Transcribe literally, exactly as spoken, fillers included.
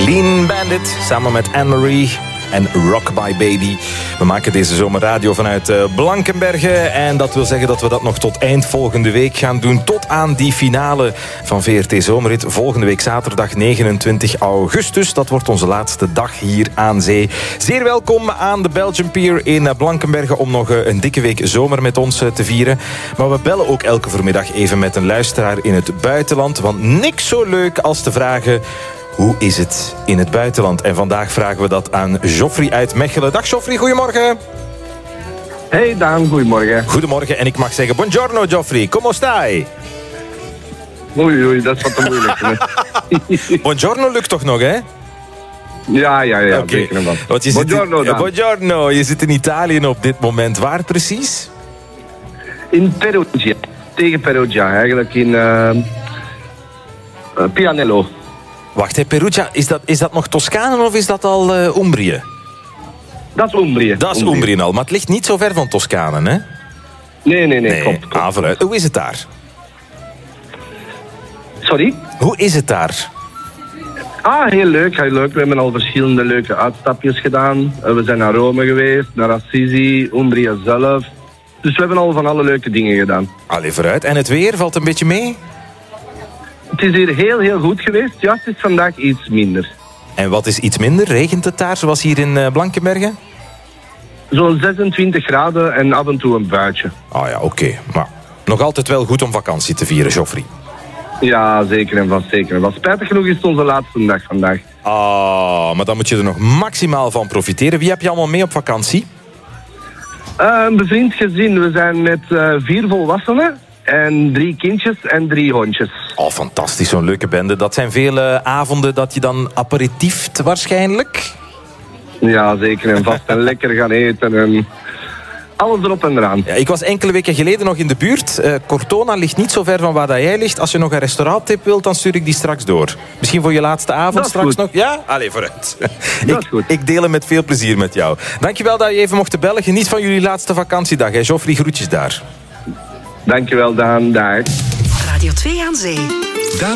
Clean Bandit samen met Anne-Marie en Rockabye Baby. We maken deze zomer radio vanuit uh, Blankenberge. En dat wil zeggen dat we dat nog tot eind volgende week gaan doen. Tot aan die finale van V R T Zomerrit. Volgende week zaterdag negenentwintig augustus. Dat wordt onze laatste dag hier aan zee. Zeer welkom aan de Belgian Pier in Blankenberge om nog uh, een dikke week zomer met ons uh, te vieren. Maar we bellen ook elke voormiddag even met een luisteraar in het buitenland. Want niks zo leuk als te vragen: hoe is het in het buitenland? En vandaag vragen we dat aan Geoffrey uit Mechelen. Dag Geoffrey, goedemorgen. Hey Daan, goedemorgen. Goedemorgen en ik mag zeggen buongiorno Geoffrey, come stai? Oei, oei, dat is wat te moeilijk. Buongiorno lukt toch nog, hè? Ja, ja, ja, okay. zeker en wat. Want je buongiorno zit in, dan. Buongiorno, je zit in Italië op dit moment. Waar precies? In Perugia, tegen Perugia, eigenlijk in uh, uh, Pianello. Wacht, hè, Perugia, is dat, is dat nog Toscane of is dat al uh, Umbrië? Dat is Umbrië. Dat is Umbrië al, maar het ligt niet zo ver van Toscane, hè? Nee, nee, nee, nee. klopt. klopt. Ah, vooruit. Hoe is het daar? Sorry? Hoe is het daar? Ah, heel leuk, heel leuk. We hebben al verschillende leuke uitstapjes gedaan. We zijn naar Rome geweest, naar Assisi, Umbrië zelf. Dus we hebben al van alle leuke dingen gedaan. Allee, vooruit. En het weer, valt een beetje mee? Het is hier heel, heel goed geweest. Ja, het is vandaag iets minder. En wat is iets minder? Regent het daar, zoals hier in Blankenberge? Zo'n zesentwintig graden en af en toe een buitje. Oh ja, oké. Okay. Maar nog altijd wel goed om vakantie te vieren, Geoffrey. Ja, zeker en vast, zeker en vast. Spijtig genoeg is het onze laatste dag vandaag. Ah, oh, maar dan moet je er nog maximaal van profiteren. Wie heb je allemaal mee op vakantie? Uh, een bevriend gezin. We zijn met uh, vier volwassenen en drie kindjes en drie hondjes. Oh, fantastisch, zo'n leuke bende. Dat zijn vele avonden dat je dan aperitieft waarschijnlijk? Ja, zeker en vast. En lekker gaan eten en alles erop en eraan. Ja, ik was enkele weken geleden nog in de buurt. Uh, Cortona ligt niet zo ver van waar dat jij ligt. Als je nog een restauranttip wilt, dan stuur ik die straks door. Misschien voor je laatste avond straks goed. nog? Ja? Allee, vooruit. Dat ik, is goed. ik deel hem met veel plezier met jou. Dankjewel dat je even mocht bellen. Geniet van jullie laatste vakantiedag. Hè. Geoffrey, groetjes daar. Dankjewel, Daan. Dag. Radio twee aan Zee.